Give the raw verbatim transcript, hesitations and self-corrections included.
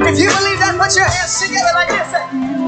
If you believe that, put your hands together like this.